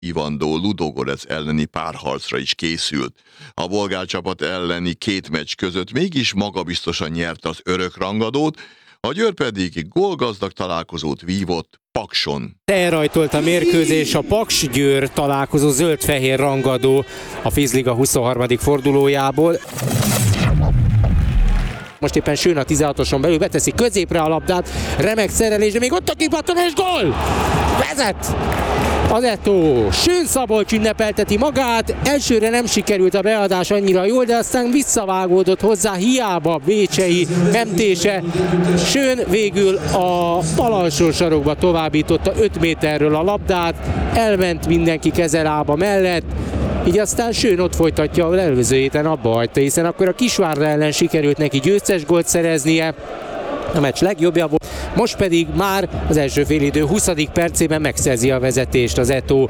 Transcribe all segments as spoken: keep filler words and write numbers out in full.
Ivandó Ludogorec elleni párharcra is készült. A bolgár csapat elleni két meccs között mégis magabiztosan nyerte az örökrangadót, a Győr pedig gólgazdag találkozót vívott Pakson. Elrajtolt a mérkőzés a Paks-Győr találkozó zöld-fehér rangadó a Fizliga huszonharmadik fordulójából. Most éppen Sőn a tizenhatoson belül beteszi középre a labdát, remek szerelés, de még ott a kipattanás, gól! Vezet! Az Eto. Sőn Szabolcs ünnepelteti magát, elsőre nem sikerült a beadás annyira jól, de aztán visszavágódott hozzá, hiába Vécsei mentése. Sőn végül a bal alsó sarokba továbbította öt méterről a labdát, elment mindenki kezelába mellett, így aztán Sőn ott folytatja, ahol előző héten abba hagyta, hiszen akkor a Kisvárda ellen sikerült neki győztes gólt szereznie, a meccs legjobbja volt, most pedig már az első félidő huszadik percében megszerzi a vezetést az Eto.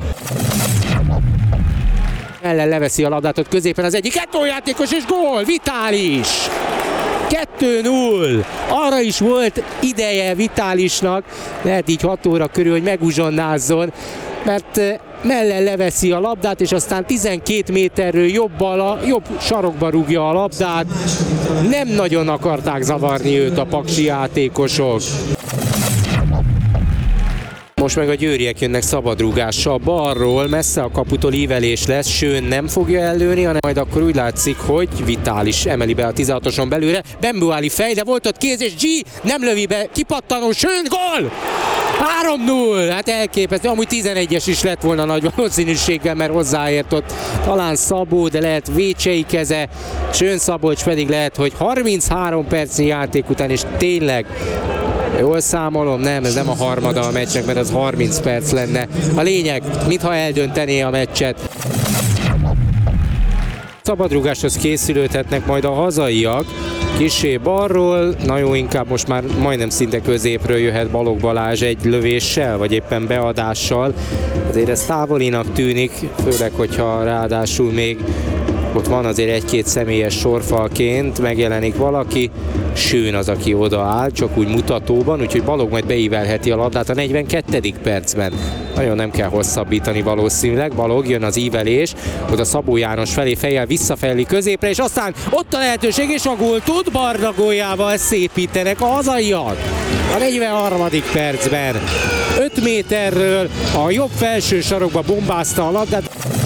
Ellen leveszi a labdát ott középen az egyik Eto játékos, és gól! Vitális! kettő null. Arra is volt ideje Vitálisnak, lehet így hat óra körül, hogy meguzsonnázzon, mert mellen leveszi a labdát, és aztán tizenkét méterről jobbal a jobb sarokba rúgja a labdát. Nem nagyon akarták zavarni őt a paksi játékosok. Most meg a győriek jönnek szabadrúgással balról, messze a kaputól ívelés lesz, Sőn nem fogja ellőni, hanem majd akkor úgy látszik, hogy Vitális emeli be a tizenhatoson belőle. Bembuáli fej, de volt ott kéz, és G nem lövi be, kipattanó, Sőn, gól! három null, hát elképesztő, amúgy tizenegyes is lett volna nagy valószínűséggel, mert hozzáért ott talán Szabó, de lehet Vécsei keze, Sőn Szabolcs pedig lehet, hogy harminchárom percnyi játék után, és tényleg jól számolom, nem, ez nem a harmada a meccsnek, mert az harminc perc lenne. A lényeg, mintha eldöntené a meccset. Szabadrúgáshoz készülődhetnek majd a hazaiak. Kissé balról, na jó, inkább most már majdnem szinte középről jöhet Balogh Balázs egy lövéssel, vagy éppen beadással. Azért ez távolinak tűnik, főleg, hogyha ráadásul még ott van azért egy-két személyes sorfalként, megjelenik valaki, Sőn az, aki odaáll, csak úgy mutatóban, úgyhogy Balogh majd beívelheti a labdát a negyvenkettedik percben. Nagyon nem kell hosszabbítani valószínűleg, Balogh, jön az ívelés, oda Szabó János felé fejjel visszafelé középre, és aztán ott a lehetőség, és a gól tud, Barna góljával szépítenek a hazaiak. A negyvenharmadik percben öt méterről a jobb felső sarokba bombázta a labdát.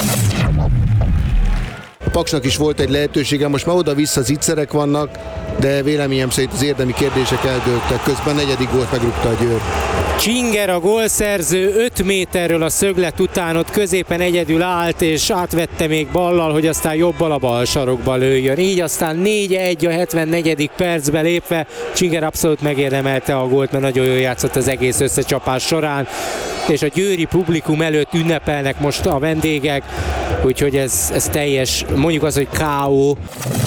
A Paksnak is volt egy lehetősége, most már oda-vissza zicserek vannak, de véleményem szerint az érdemi kérdések eldőltek. Közben negyedik gólt megrúgta a Győr. Csinger a gólszerző, öt méterről a szöglet után ott középen egyedül állt, és átvette még ballal, hogy aztán jobbal a bal sarokba lőjön. Így aztán négy egy a hetvennegyedik percbe lépve. Csinger abszolút megérdemelte a gólt, mert nagyon jól játszott az egész összecsapás során, és a győri publikum előtt ünnepelnek most a vendégek, úgyhogy ez, ez teljes, mondjuk az, hogy ká ó.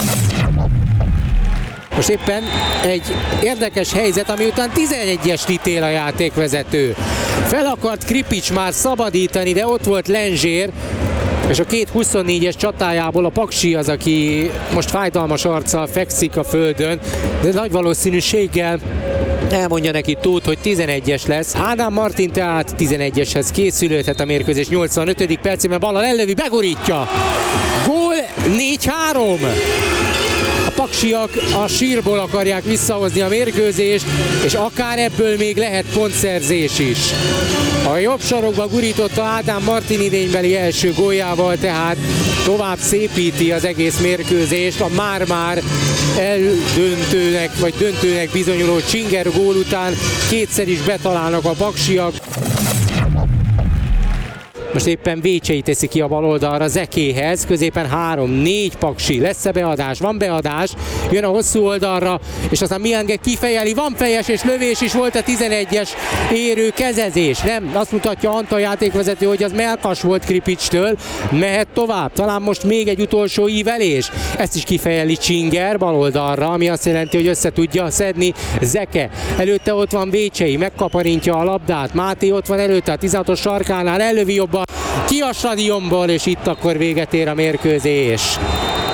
Most éppen egy érdekes helyzet, ami után tizenegyest ítél a játékvezető. Fel akart Kripics már szabadítani, de ott volt Lenzsér, és a két huszonnégyes csatájából a Paksi az, aki most fájdalmas arccal fekszik a földön, de nagy valószínűséggel elmondja neki Tóth, hogy tizenegyes lesz. Ádám Martin tehát tizenegyeshez készülődhet a mérkőzés nyolcvanötödik percében, ballal ellövi, begurítja. Gól négy három. A paksiak a sírból akarják visszahozni a mérkőzést, és akár ebből még lehet pontszerzés is. A jobb sarokba gurította Ádám Martin idénybeli első góljával, tehát tovább szépíti az egész mérkőzést. A már-már eldöntőnek, vagy döntőnek bizonyuló Csinger gól után kétszer is betalálnak a paksiak. Most éppen Vécsei teszi ki a bal oldalra Zekéhez, középen három négy Paksi, lesz-e beadás? Van beadás, jön a hosszú oldalra, és aztán Miange kifejeli, van fejes és lövés is, volt a tizenegyes érő kezezés. Nem, azt mutatja Antal játékvezető, hogy az melkas volt Kripicstől, mehet tovább, talán most még egy utolsó ívelés, ezt is kifejeli Csinger bal oldalra, ami azt jelenti, hogy össze tudja szedni Zeke. Előtte ott van Vécsei, megkaparintja a labdát, Máté ott van előtte a tizenhatos sarkánál, ellövi jobban ki a stadionból, és itt akkor véget ér a mérkőzés.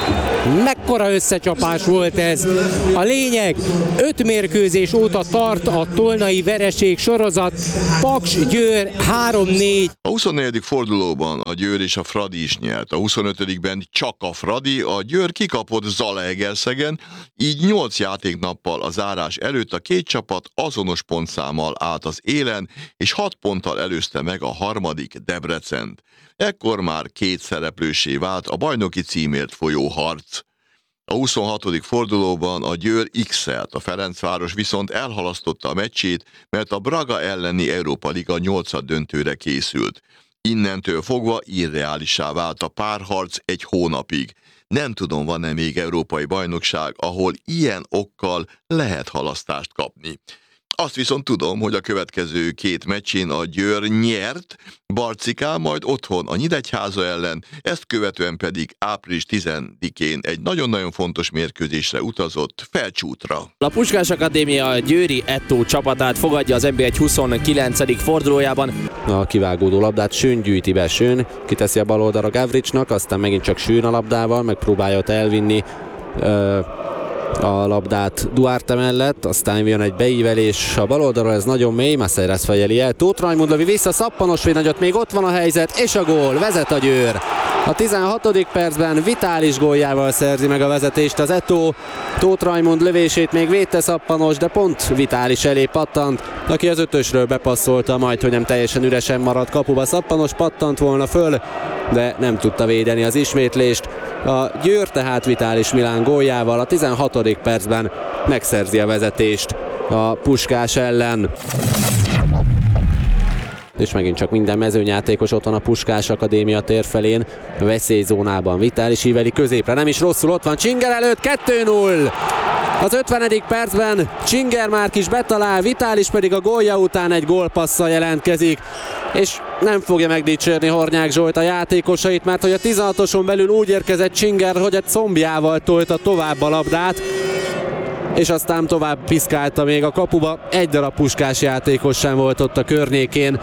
Mekkora összecsapás volt ez! A lényeg, öt mérkőzés óta tart a tolnai vereség sorozat, Paks Győr három négy. A huszonnegyedik fordulóban a Győr és a Fradi is nyert, a huszonötödikben csak a Fradi, a Győr kikapott Zalaegerszegen, így nyolc játéknappal a zárás előtt a két csapat azonos pontszámmal állt az élen, és hat ponttal előzte meg a harmadik Debrecent. Ekkor már két szereplőssé vált a bajnoki címért folyó harc. A huszonhatodik fordulóban a Győr x-elt, a Ferencváros viszont elhalasztotta a meccsét, mert a Braga elleni Európa Liga nyolcad döntőre készült. Innentől fogva irreálissá vált a párharc egy hónapig. Nem tudom, van-e még európai bajnokság, ahol ilyen okkal lehet halasztást kapni. Azt viszont tudom, hogy a következő két meccsén a Győr nyert, Barcikán, majd otthon a Nyíregyháza ellen, ezt követően pedig április tizedikén egy nagyon-nagyon fontos mérkőzésre utazott Felcsútra. A Puskás Akadémia győri Ettó csapatát fogadja az en bé egy huszonkilencedik fordulójában. A kivágódó labdát Sőn gyűjti be, Sőn kiteszi a bal oldalra Gavricsnak, aztán megint csak Sőn a labdával, megpróbálja ott elvinni ö, a labdát Duarte mellett, aztán jön egy beívelés a bal oldalról, ez nagyon mély, Maszeres fejeli el, Tóth Rajmund lövi vissza, Szappanos nagyot, még ott van a helyzet, és a gól, vezet a Győr. A tizenhatodik percben Vitális góljával szerzi meg a vezetést az Ettó. Tóth Rajmund lövését még védte Szappanos, de pont Vitális elé pattant, aki az ötösről bepasszolta, majd hogy nem teljesen üresen maradt kapuba. Szappanos pattant volna föl, de nem tudta védeni az ismétlést. A Győr tehát Vitális Milán góljával a tizenhatodik percben megszerzi a vezetést a Puskás ellen. És megint csak minden mezőnyjátékos ott van a Puskás Akadémia térfelén, a veszélyzónában. Vitális íveli középre, nem is rosszul, ott van Csinger előtt, kettő null. Az ötvenedik percben Csinger Márk is betalál, Vitális pedig a gólja után egy gólpasszal jelentkezik, és nem fogja megdicsérni Hornyák Zsolt a játékosait, mert hogy a tizenhatoson belül úgy érkezett Csinger, hogy egy combjával tolta tovább a labdát, és aztán tovább piszkálta még a kapuba. Egy darab Puskás játékos sem volt ott a környékén.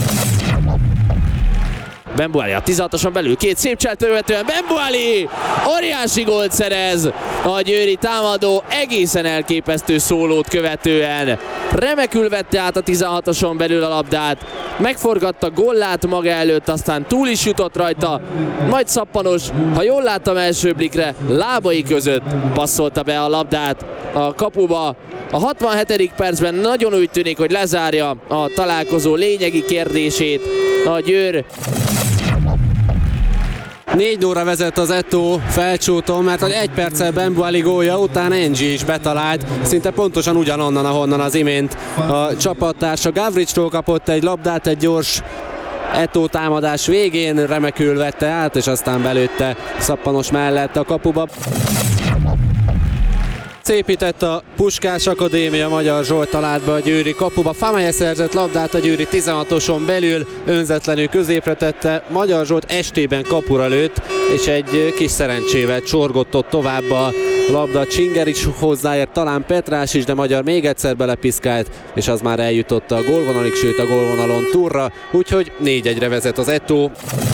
Bembuali a tizenhatoson belül, két szép cseltől követően Bembuali óriási gólt szerez a győri támadó, egészen elképesztő szólót követően. Remekül vette át a tizenhatoson belül a labdát, megforgatta Gollát maga előtt, aztán túl is jutott rajta, majd Szappanos, ha jól láttam első blikre, lábai között passzolta be a labdát a kapuba. A hatvanhetedik percben nagyon úgy tűnik, hogy lezárja a találkozó lényegi kérdését a Győr. négy nullra vezet az Ettó Felcsúton, mert egy perccel Bembuali gólja után Engi is betalált, szinte pontosan ugyanonnan, ahonnan az imént a csapattársa. Gavricstól kapott egy labdát, egy gyors Ettó támadás végén, remekül vette át, és aztán belőtte Szappanos mellett a kapuba. Szépített a Puskás Akadémia, Magyar Zsolt talált be a győri kapuba. Famaje szerzett labdát a győri tizenhatoson belül, önzetlenül középre tette, Magyar Zsolt estében kapura lőtt, és egy kis szerencsével csorgott ott tovább a labda. Csinger is hozzáért, talán Petrás is, de Magyar még egyszer belepiszkált, és az már eljutott a gólvonalig, sőt a gólvonalon túlra, úgyhogy négy egyre vezet az Ettó.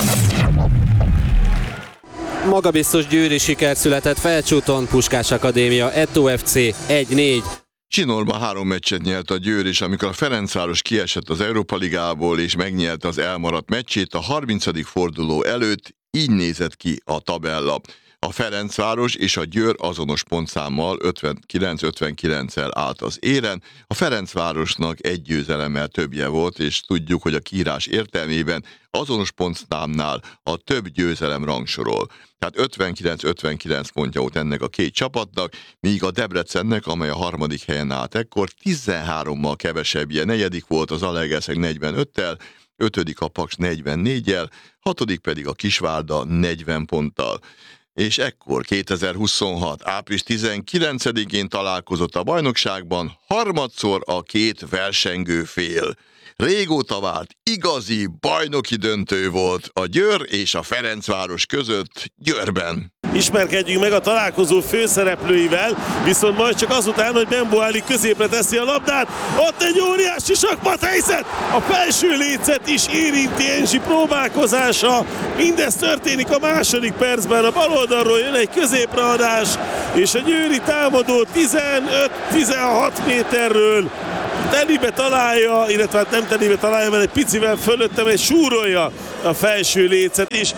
Magabiztos győri siker született Felcsúton, Puskás Akadémia, Ettó ef cé egy négy. Csinorban három meccset nyert a Győr, és amikor a Ferencváros kiesett az Európa Ligából és megnyerte az elmaradt meccsét, a harmincadik forduló előtt így nézett ki a tabella. A Ferencváros és a Győr azonos pontszámmal ötvenkilenc ötvenkilenccel állt az élen. A Ferencvárosnak egy győzelemmel többje volt, és tudjuk, hogy a kiírás értelmében azonos pontszámnál a több győzelem rangsorol. Tehát ötvenkilenc ötvenkilenc pontja volt ennek a két csapatnak, míg a Debrecennek, amely a harmadik helyen állt ekkor, tizenhárommal kevesebbje, negyedik volt az Zalaegerszeg negyvenöttel, ötödik a Paks negyvennégyel, hatodik pedig a Kisvárda negyven ponttal. És ekkor kétezer-huszonhat. április tizenkilencedikén találkozott a bajnokságban harmadszor a két versengő fél. Régóta várt igazi bajnoki döntő volt a Győr és a Ferencváros között Győrben. Ismerkedjünk meg a találkozó főszereplőivel, viszont majd csak azután, hogy Bembuali középre teszi a labdát. Ott egy óriási sakmat helyzet! A felső lécet is érinti Encsi próbálkozása. Mindez történik a második percben. A bal oldalról jön egy középreadás, és a győri támadó tizenöt-tizenhat méterről telibe találja, illetve hát nem telibe találja, mert egy picivel fölöttem, egy súrolja a felső lécet is.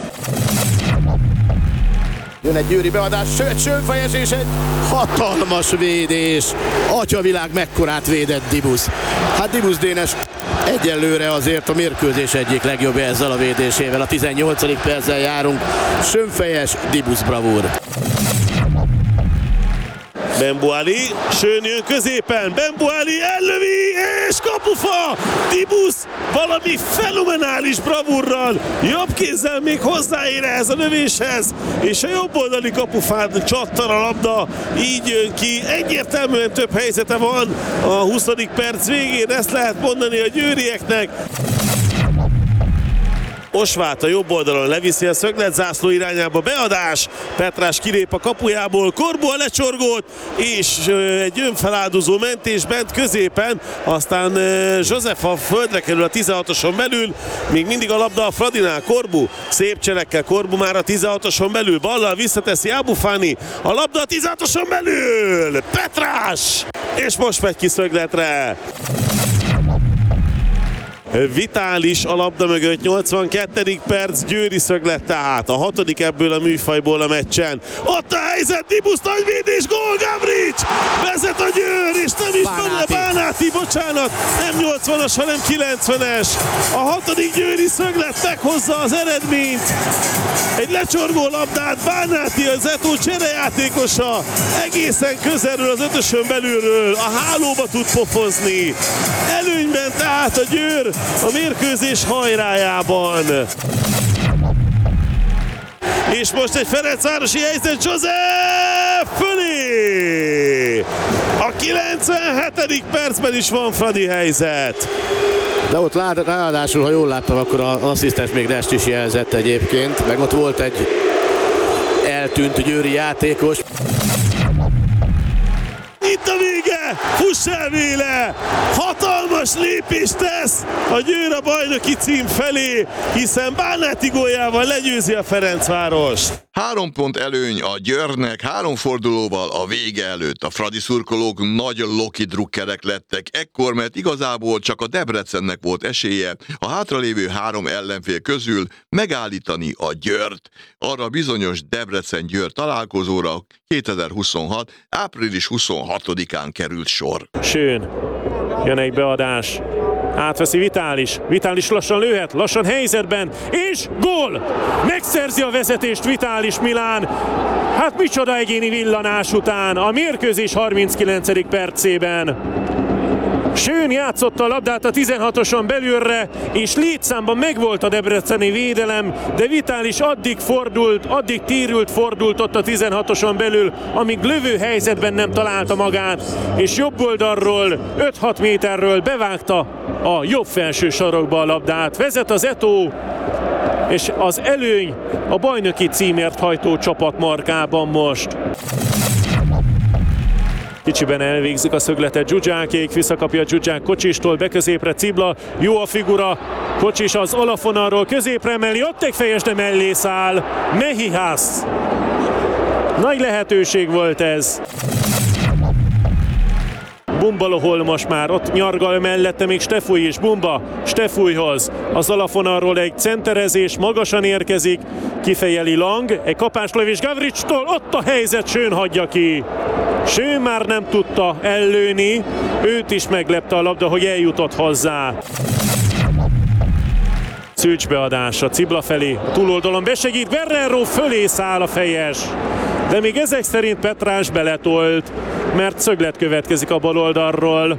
Jön egy győri beadás, sőt, sőnfejes és egy hatalmas védés. Atyavilág mekkorát védett Dibusz. Hát Dibusz Dénes egyelőre azért a mérkőzés egyik legjobb ezzel a védésével. A tizennyolcadik perccel járunk. Sőnfejes, Dibusz bravúr. Bembuali, Sőn jön középen, Bembuali ellövi, és kapufa! Dibusz valami fenomenális bravúrral, jobb kézzel még hozzáér ehhez a lövéshez, és a jobb oldali kapufán csattan a labda, így jön ki, egyértelműen több helyzete van a huszadik perc végén, ezt lehet mondani a győrieknek. Osvát a jobb oldalon leviszi a szögletzászló irányába, beadás, Petrás kilép a kapujából, Korbu a lecsorgót, és egy önfeláldozó mentés bent középen, aztán József a földre kerül a tizenhatoson belül, még mindig a labda a Fradinál, Korbu, szép cselekkel, Korbu már a tizenhatoson belül, ballal visszateszi Abufani, a labda a tizenhatoson belül, Petrás, és most megy ki szögletre. Vitális a labda mögött, nyolcvankettedik perc, győri szöglet tehát, a hatodik ebből a műfajból a meccsen. Ott a helyzet, Dibusz nagy védés, gól, Gavrics! Vezet a Győr, és nem is benne Bánáti, bocsánat, nem nyolcvanas, hanem kilencvenes. A hatodik győri szöglet meghozza az eredményt. Egy lecsorgó labdát, Bánáti, az Zetó cserejátékosa, egészen közelről az ötösön belülről, a hálóba tud pofozni. Előnyben tehát a Győr a mérkőzés hajrájában. És most egy Ferencvárosi helyzet, József fölé! A kilencvenhetedik percben is van Fradi helyzet. De ott ráadásul, ha jól láttam, akkor az asszisztens még Nest is jelzett egyébként, meg ott volt egy eltűnt győri játékos. Itt a vége! Fuss el véle! Hatalmas lépést tesz a Győr a bajnoki cím felé, hiszen Bánáti góljával legyőzi a Ferencvárost. Három pont előny a Győrnek, három fordulóval a vége előtt. A fradi szurkolók nagy loki drukkerek lettek ekkor, mert igazából csak a Debrecennek volt esélye a hátralévő három ellenfél közül megállítani a Győrt. Arra bizonyos Debrecen-Győr találkozóra kétezer-huszonhat. április huszonhatodikán került sor. Sőn, jön egy beadás, átveszi Vitális, Vitális lassan lőhet, lassan helyzetben, és gól! Megszerzi a vezetést Vitális Milán. Hát micsoda egyéni villanás után a mérkőzés harminckilencedik percében. Sőn játszotta a labdát a tizenhatoson belülre, és létszámban megvolt a debreceni védelem, de Vitális addig fordult, addig térült, fordult ott a tizenhatoson belül, amíg lövő helyzetben nem találta magát, és jobb oldalról, öt-hat méterről bevágta a jobb felső sarokba a labdát. Vezet az Zetó, és az előny a bajnoki címért hajtó csapat markában most. Kicsiben elvégzik a szögletet Zsuzsákék, visszakapja Zsuzsák Kocsistól, beközépre Cibla, jó a figura, Kocsis az olafonalról középre emeli, ott egy fejes, de mellé száll, Mehihász. Nagy lehetőség volt ez. Bumba lohol most már, ott nyargal mellette még Stefúj is, Bumba Stefújhoz. Az alafonalról egy centerezés, magasan érkezik, kifejeli Lang, egy kapáslövés Gavricstól, ott a helyzet, Sőn hagyja ki. Sőn már nem tudta ellőni, őt is meglepte a labda, hogy eljutott hozzá. Szűcs beadása Cibla felé, a túloldalon besegít, Guerrero fölé száll a fejes. De még ezek szerint Petrás beletolt, mert szöglet következik a bal oldalról.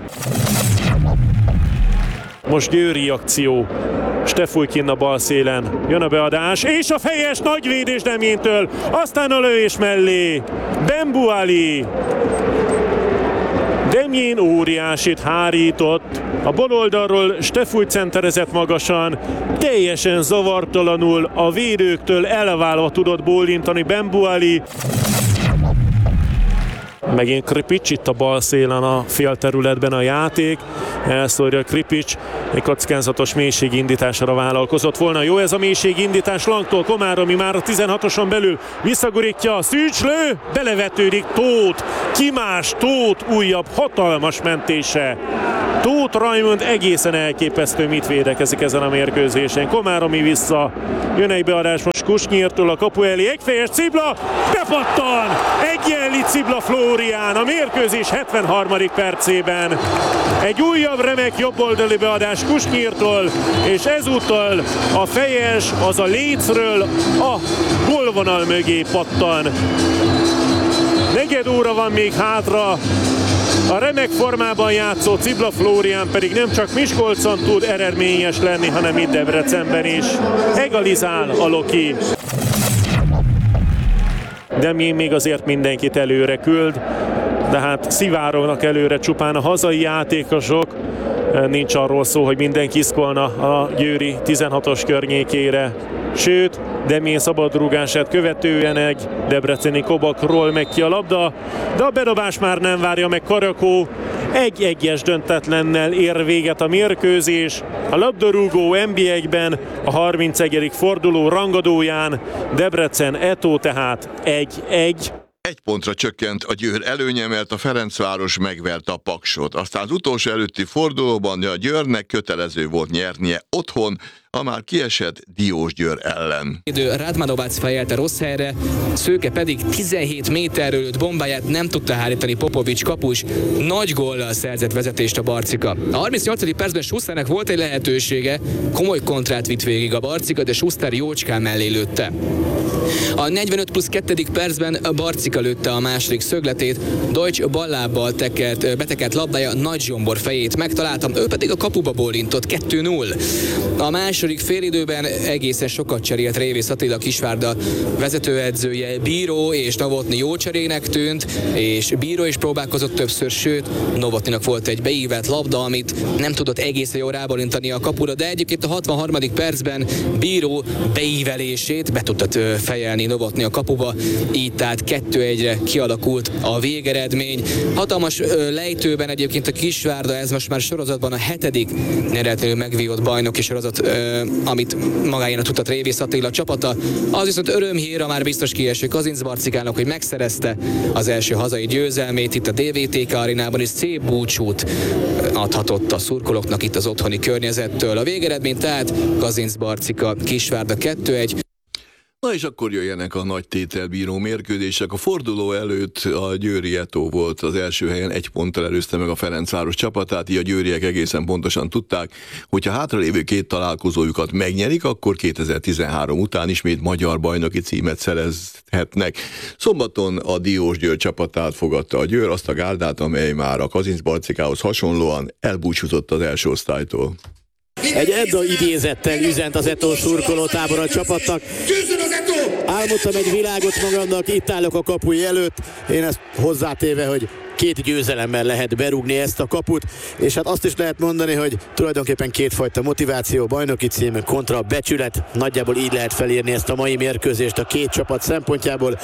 Most győri akció. Stefúj kinn a bal szélen. Jön a beadás, és a fejes, nagy védés Demjéntől. Aztán a lövés mellé. Bembuali. Demjén óriásit hárított, a bal oldalról Stefúj centerezett magasan, teljesen zavartalanul a védőktől elválva tudott bólintani Bembuali. Megint Kripics itt a bal szélen a félterületben a játék. Elszórja Kripics, egy kockázatos mélységindításra vállalkozott volna. Jó ez a mélységindítás Langtól, Komáromi már a tizenhatoson belül visszagurítja, Szűcs lő, belevetődik Tóth, ki más, Tóth újabb hatalmas mentése. Tóth Raimond egészen elképesztő, mit védekezik ezen a mérkőzésen. Komáromi vissza, jön egy beadás most Kusnyírtól a kapu elé, egyfejes Cibla, bepattan! Egyenli Cibla Flórián a mérkőzés hetvenharmadik percében. Egy újabb remek jobboldali beadás Kusnyírtól, és ezúttal a fejes az a lécről a gólvonal mögé pattan. Negyed óra van még hátra, a remek formában játszó Cibla Flórián pedig nem csak Miskolcon tud eredményes lenni, hanem itt Debrecenben is. Egalizál a Loki. Demjén még azért mindenkit előre küld, de hát szivárognak előre csupán a hazai játékosok. Nincs arról szó, hogy mindenki iszkolna a győri tizenhatos környékére. Sőt, Demjén szabadrúgását követően egy debreceni Kobakról megy ki a labda, de a bedobás már nem várja meg Karakó. Egy-egyes döntetlennel ér véget a mérkőzés. A labdarúgó en bé egyben a harmincegyedik forduló rangadóján Debrecen Eto tehát egy-egy. Egy pontra csökkent a Győr előnye, mert a Ferencváros megverte a Paksot. Aztán az utolsó előtti fordulóban a Győrnek kötelező volt nyernie otthon, a már kiesett Diósgyőr ellen. Idő Radmanovac fejelte rossz helyre, Szőke pedig tizenhét méterről lőtt bombáját nem tudta hárítani Popovics kapus, nagy góllal szerzett vezetést a Barcika. A harmincnyolcadik percben Schusternek volt egy lehetősége, komoly kontrát vitt végig a Barcika, de Schuster jócskán mellé lőtte. A negyvenöt plusz kettő percben a Barcika lőtte a második szögletét, Deutsch ballábbal tekert, betekert labdája Nagy Zsombor fejét megtaláltam, ő pedig a kapuba bólintott, kettő null. A második félidőben egészen sokat cserélt Révész Attila Kisvárda vezetőedzője, Bíró és Novotny jó cserének tűnt, és Bíró is próbálkozott többször, sőt Novotnynak volt egy beívelt labda, amit nem tudott egészen jól rábólintani a kapura, de egyébként a hatvanharmadik percben Bíró beívelését be tudta fejelni Novotny a kapuba, így tehát kettő egyre kialakult a végeredmény. Hatalmas lejtőben egyébként a Kisvárda, ez most már sorozatban a hetedik nyeretlenül megvívott bajnoki sorozat, amit magáénak tudta Révész Attila csapata. Az viszont örömhír a már biztos kieső Kazinc Barcikának, hogy megszerezte az első hazai győzelmét itt a dé vé té ká arénában, és szép búcsút adhatott a szurkolóknak itt az otthoni környezettől. A végeredmény tehát Kazinc Barcika Kisvárda kettő egy. Na és akkor jöjjenek a nagy tételbíró mérkőzések. A forduló előtt a győri Eto volt az első helyen, egy ponttal előzte meg a Ferencváros csapatát, így a győriek egészen pontosan tudták, hogyha hátralévő két találkozójukat megnyerik, akkor kétezer-tizenhárom után ismét magyar bajnoki címet szerezhetnek. Szombaton a Diósgyőr csapatát fogadta a Győr, azt a gárdát, amely már a Kazinc Barcikához hasonlóan elbúcsúzott az első osztálytól. Egy Edda idézettel üzent az Eto szurkolótábor a csapatnak. Álmodtam egy világot magamnak, itt állok a kapuj előtt. Én ezt hozzátéve, hogy két győzelemmel lehet berúgni ezt a kaput, és hát azt is lehet mondani, hogy tulajdonképpen kétfajta motiváció, bajnoki cím kontra becsület. Nagyjából így lehet felírni ezt a mai mérkőzést a két csapat szempontjából.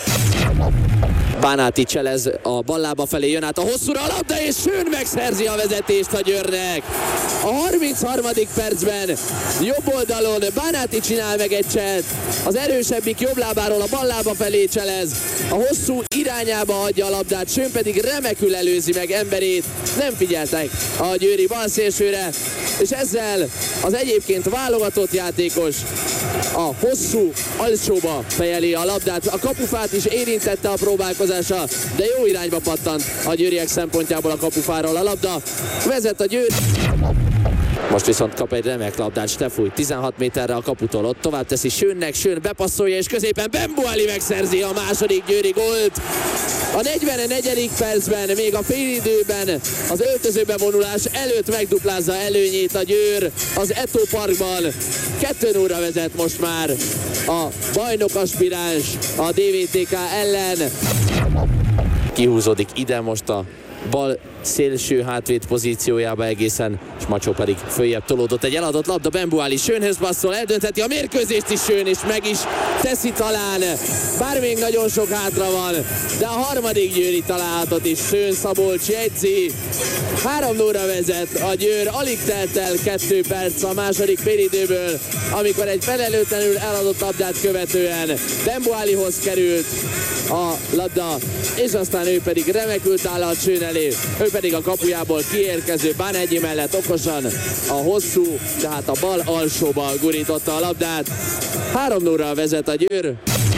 Bánáti Cselez a ballába felé jön át a hosszúra a labda, és Schön megszerzi a vezetést a Győrnek. A harmincharmadik percben jobb oldalon Bánáti csinál meg egy cselt, az erősebbik jobb lábáról a ballába felé Cselez, a hosszú irányába adja a labdát, Schön pedig remekül előzi meg emberét, nem figyeltek a győri balszélsőre, és ezzel az egyébként válogatott játékos a hosszú alsóba fejeli a labdát, a kapufát is érintette a próbálkozása, de jó irányba pattant a győriek szempontjából a kapufáról a labda. Vezet a Győr. Most viszont kap egy remek labdát Stefúj, tizenhat méterre a kaputól, ott tovább teszi Schönnek, Schön bepasszolja, és középen Bembuali megszerzi a második győri gólt. A negyvennegyedik percben, még a félidőben az öltözőbe vonulás előtt megduplázza előnyét a Győr az Eto Parkban. kettő nullra vezet most már a bajnok aspiráns a dé vé té ká ellen. Kihúzódik ide most a bal szélső hátvéd pozíciójába egészen, és Macsó pedig följebb tolódott. Egy eladott labda, Bembuali Schönhöz passzol, eldöntheti a mérkőzést is Schön, és meg is teszi talán, bár még nagyon sok hátra van, de a harmadik győri találatot is Schön Szabolcs jegyzi. három nulla vezet a Győr, alig telt el kettő perc a második félidőből, amikor egy felelőtlenül eladott labdát követően Bembualihoz került a labda, és aztán ő pedig remekül tálalt Schön elé, ő pedig a kapujából kiérkező Bánegyi mellett okosan a hosszú, tehát a bal alsóba gurította a labdát. három nulla vezet a Győr.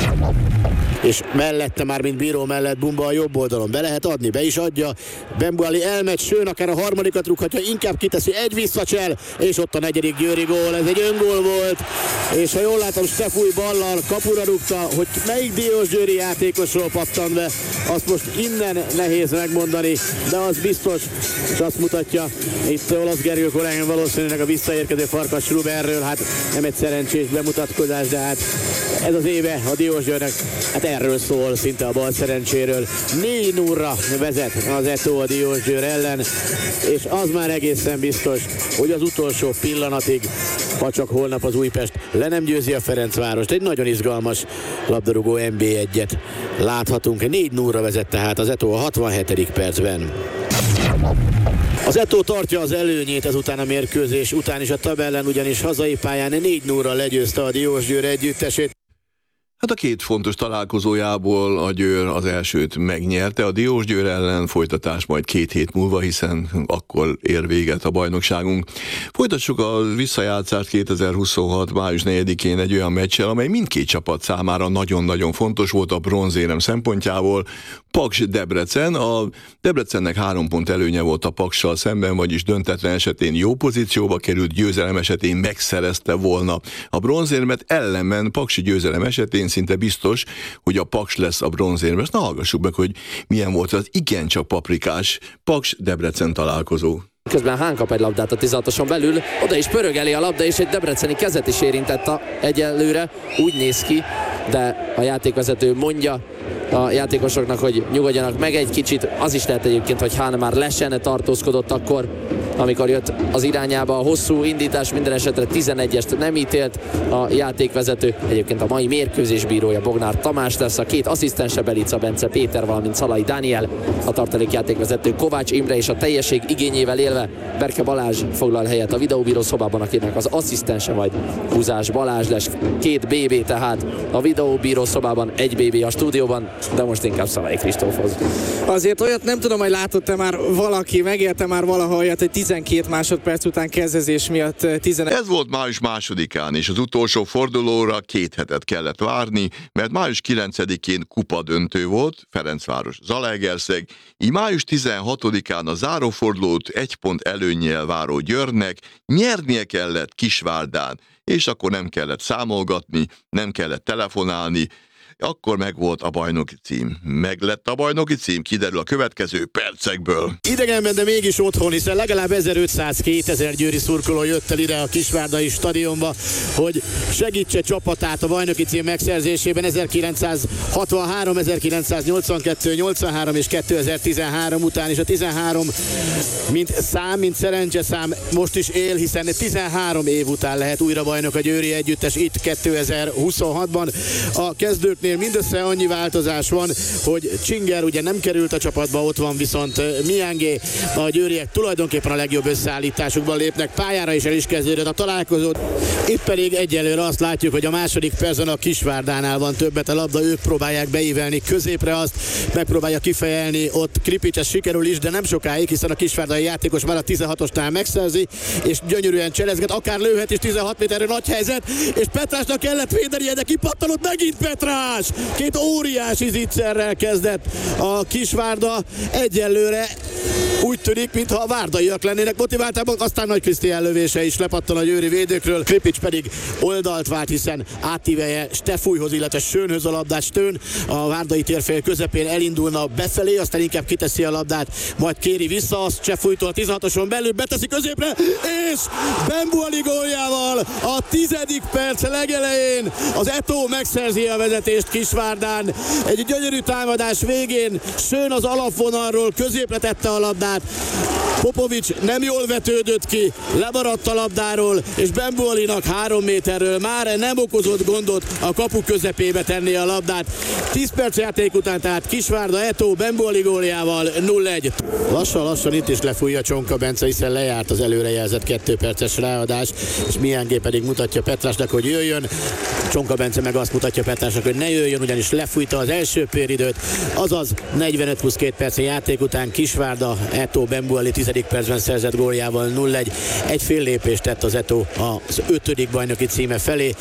És mellette már, mint bíró mellett Bumba a jobb oldalon. Be lehet adni, be is adja. Bembuali elmegy, Schön akár a harmadikat rúghatja, inkább kiteszi, egy visszacsel, és ott a negyedik győri gól. Ez egy öngól volt, és ha jól látom, Stefúj ballal kapura rúgta, hogy melyik diósgyőri játékosról pattan be, azt most innen nehéz megmondani, de az biztos, és azt mutatja itt Olasz Gergő kollégám valószínűleg a visszaérkező Farkas Ruberről, hát nem egy szerencsés bemutatkozás, de hát ez az éve a Diósgyőrnek, hát erről szól, szinte a bal szerencséről. négy nulla vezet az Eto a Diósgyőr ellen, és az már egészen biztos, hogy az utolsó pillanatig, ha csak holnap az Újpest le nem győzi a Ferencvárost. Egy nagyon izgalmas labdarúgó en bé egyet láthatunk. négy nulla vezet tehát az Eto a hatvanhetedik percben. Az Eto tartja az előnyét ezután a mérkőzés után is a tabellen, ugyanis hazai pályán négy nulla legyőzte a Diósgyőr együttesét. Hát a két fontos találkozójából a Győr az elsőt megnyerte, a Diósgyőr ellen, folytatás majd két hét múlva, hiszen akkor ér véget a bajnokságunk. Folytassuk a visszajátszást kétezer-huszonhat. május negyedikén egy olyan meccsel, amely mindkét csapat számára nagyon-nagyon fontos volt a bronzérem szempontjából. Paks Debrecen, a Debrecennek három pont előnye volt a Paksal szemben, vagyis döntetlen esetén jó pozícióba került, győzelem esetén megszerezte volna a bronzérmet, ellenben paksi győzelem esetén szinte biztos, hogy a Paks lesz a bronzérmes. Na hallgassuk meg, hogy milyen volt az igencsak paprikás Paks-Debrecen találkozó. Közben Hán kap egy labdát a tizenhatoson belül, oda is pörög elé a labda, és egy debreceni kezet is érintett egyelőre, úgy néz ki, de a játékvezető mondja a játékosoknak, hogy nyugodjanak meg egy kicsit. Az is lehet egyébként, hogy Hán már lesen tartózkodott akkor, amikor jött az irányába a hosszú indítás, minden esetre tizenegyest nem ítélt a játékvezető. Egyébként a mai mérkőzés bírója Bognár Tamás lesz, a két asszisztense Belica Bence Péter, valamint Szalai Dániel, a tartalék játékvezető Kovács Imre, és a teljesség igényével élve Berke Balázs foglal helyet a videóbíró szobában, akinek az asszisztense majd Húzás Balázs lesz. Két bé bé tehát a videóbíró szobában, egy bé bé a stúdióban, de most inkább Szalai Kristófhoz. Azért olyat nem tudom, hogy látott-e már valaki, megélte már valaha olyat, hogy tizenkét másodperc után kezdezés miatt tizenegy. Ez volt május másodikán, és az utolsó fordulóra két hetet kellett várni, mert május kilencedikén kupa döntő volt, Ferencváros Zalaegerszeg, így május tizenhatodikán a zárófordulót egy pont előnnyel váró Győrnek nyernie kellett Kisvárdán, és akkor nem kellett számolgatni, nem kellett telefonálni, akkor megvolt a bajnoki cím. Meglett a bajnoki cím, kiderül a következő percekből. Idegenben, de mégis otthon, hiszen legalább ezerötszáz-kétezer győri szurkoló jött el ide a Kisvárdai stadionba, hogy segítse csapatát a bajnoki cím megszerzésében ezerkilencszázhatvanhárom, ezerkilencszáznyolcvankettő, nyolcvanhárom és kétezer-tizenhárom után, és a tizenhárom mint szám, mint szerencseszám most is él, hiszen tizenhárom év után lehet újra bajnok a győri együttes itt kétezer-huszonhatban. A kezdőknél mindössze annyi változás van, hogy Csinger ugye nem került a csapatba, ott van viszont Miangé. A győriek tulajdonképpen a legjobb összeállításukban lépnek pályára, és el is kezdődött a találkozó. Itt pedig egyelőre azt látjuk, hogy a második percben a Kisvárdánál van többet a labda, ők próbálják beívelni középre, azt megpróbálja kifejelni ott Kripics, ez sikerül is, de nem sokáig, hiszen a kisvárdai játékos már a tizenhatosnál megszerzi, és gyönyörűen cselezget, akár lőhet is tizenhat méterre, nagy helyzet, és Petrásnak kellett védenie, de kipattanott megint Petrás! Két óriási zicserrel kezdett a Kisvárda, egyelőre úgy tűnik, mintha a várdaiak lennének motiváltában, aztán Nagy Krisztián lövése is lepattan a győri védőkről. Kripics pedig oldalt vált, hiszen átívelje Stefújhoz, illetve Schönhöz a labdát. Stön a várdai térfél közepén elindulna befelé, aztán inkább kiteszi a labdát, majd kéri vissza, azt Stefújtól a tizenhatoson belül beteszi középre, és Bembuali góljával a tizedik perc legelején az Eto megszerzi a vezetést vezetést Kisvárdán. Egy gyönyörű támadás végén Schön az alapvonalról középre tette a labdát. Popovics nem jól vetődött ki, lemaradt a labdáról, és Bembualinak három méterről már nem okozott gondot a kapu közepébe tenni a labdát. tíz perc játék után tehát Kisvárda Eto'o Bembuali góljával nulla egy. Lassan-lassan itt is lefújja Csonka Bence, hiszen lejárt az előrejelzett kettő perces ráadás, és Mihángé pedig mutatja Petrásnak, hogy jöjjön. Csonka Bence meg azt mutatja Petrásnak, hogy ne jöjjön, ugyanis lefújta az első félidőt, azaz negyvenöt plusz két perc játék után Kisvárda Eto'o Bembuali tizedik percben szerzett góljával nulla egy. Egy fél lépést tett az Eto'o az ötödik bajnoki címe felé.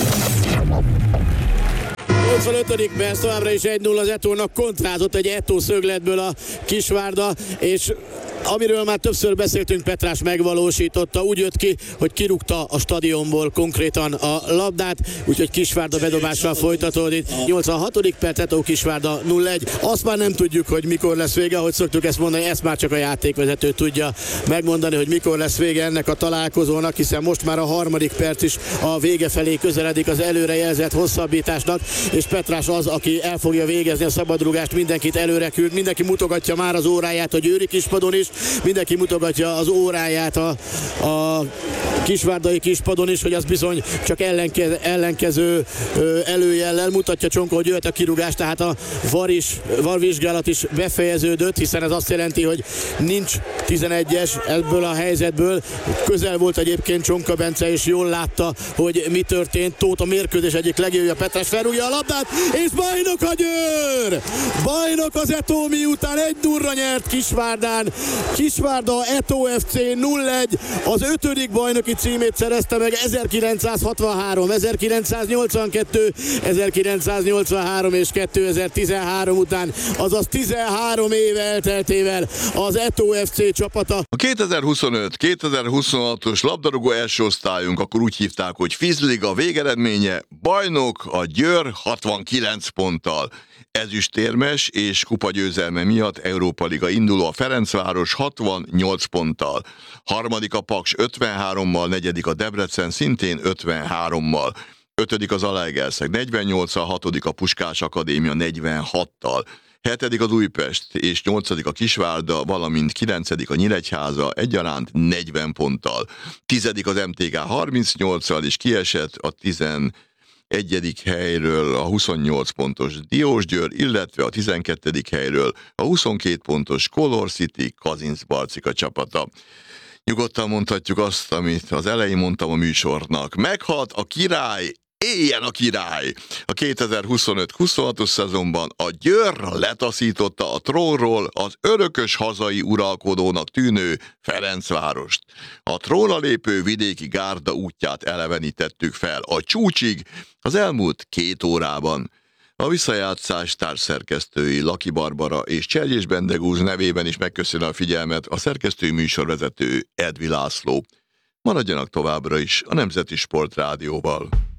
nyolcvanötödik perc, továbbra is egy nulla az Eto'ónak, kontrázott egy Eto'o szögletből a Kisvárda, és amiről már többször beszéltünk, Petrás megvalósította, úgy jött ki, hogy kirúgta a stadionból konkrétan a labdát, úgyhogy Kisvárda bedobással folytatódik. nyolcvanhatodik perc, Eto'o Kisvárda nulla egy. Azt már nem tudjuk, hogy mikor lesz vége, ahogy szoktuk ezt mondani, ezt már csak a játékvezető tudja megmondani, hogy mikor lesz vége ennek a találkozónak, hiszen most már a harmadik perc is a vége felé közeledik az előrejelzett hosszabbításnak, és Petrás az, aki el fogja végezni a szabadrúgást, mindenkit előre küld, mindenki mutogatja már az óráját a Győri kispadon is, mindenki mutogatja az óráját a, a kisvárdai kispadon is, hogy az bizony csak ellenke, ellenkező ö, előjellel mutatja Csonka, hogy jöhet a kirúgás, tehát a var is, varvizsgálat is befejeződött, hiszen ez azt jelenti, hogy nincs tizenegyes ebből a helyzetből. Közel volt egyébként Csonka Bence, és jól látta, hogy mi történt. Tóth a mérkőzés egyik legjobbja, Petrás felrúgja a labdát, és bajnok a Győr! Bajnok az Eto'o, miután egy nulla nyert Kisvárdán. Kisvárda Eto'o ef cé nulla egy, az ötödik bajnoki címét szerezte meg ezerkilencszázhatvanhárom, ezerkilencszáznyolcvankettő, ezerkilencszáznyolcvanhárom és kétezer-tizenhárom után, azaz tizenhárom év elteltével az Eto'o ef cé csapata. A kétezer-huszonöt kétezer-huszonhatos labdarúgó első osztályunk, akkor úgy hívták, hogy Fizliga, végeredménye bajnok a Győr hatvankilenc ponttal. Ezüstérmes és kupagyőzelme miatt Európa Liga induló a Ferencváros hatvannyolc ponttal. Harmadik a Paks ötvenhárommal, negyedik a Debrecen szintén ötvenhárommal. Ötödik az Zalaegerszeg negyvennyolccal, hatodik a Puskás Akadémia negyvenhattal. Hetedik az Újpest és nyolcadik a Kisvárda, valamint kilencedik a Nyíregyháza egyaránt negyven ponttal. Tizedik az em té ká harmincnyolccal és kiesett a tizenegyedik helyről a huszonnyolc pontos Diósgyőr, illetve a tizenkettedik helyről a huszonkét pontos Color City Kazincbarcika csapata. Nyugodtan mondhatjuk azt, amit az elején mondtam a műsornak. Meghalt a király, éljen a király! A kétezer-huszonöt huszonhatos szezonban a Győr letaszította a trónról az örökös hazai uralkodónak tűnő Ferencvárost. A trónra lépő vidéki gárda útját elevenítettük fel a csúcsig az elmúlt két órában. A visszajátszás társszerkesztői Laki Barbara és Cserjés Bendegúz nevében is megköszönöm a figyelmet a szerkesztői műsorvezető Edvi László. Maradjanak továbbra is a Nemzeti Sport Rádióval.